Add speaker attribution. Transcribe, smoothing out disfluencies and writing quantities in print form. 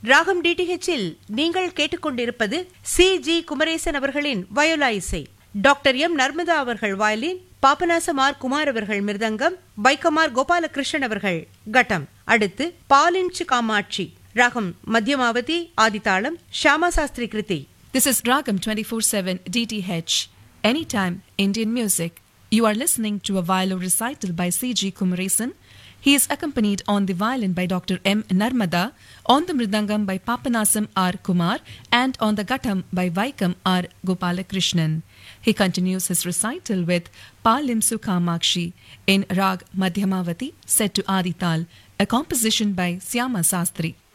Speaker 1: ராகம் டிடிஹெச்சில் நீங்கள் கேட்டுக்கொண்டிருப்பது சி.ஜி. குமரேசன் அவர்களின் வயோலா இசை. Doctor M. நர்மதா அவர்கள் வயலின், பாபநாசம் ஆர். குமார் அவர்கள் மிருதங்கம், வைக்கமார் கோபாலகிருஷ்ணன் அவர்கள் கட்டம். அடுத்து பாலின்ச்சு காமாட்சி, ராகம் மத்தியமாவதி, ஆதிதாளம் ஷியாமா சாஸ்திரி கிருதி.
Speaker 2: This is Ragam 24/7 DTH, Anytime Indian Music. You are listening to a violin recital by C.G. Kumaresan. He is accompanied on the violin by Dr. M. Narmada, on the mridangam by Papanasam R. Kumar, and on the ghattam by Vaikam R. Gopalakrishnan. He continues his recital with Palimsu Kamakshi in Rag Madhyamavati set to Adital, a composition by Shyama Sastri.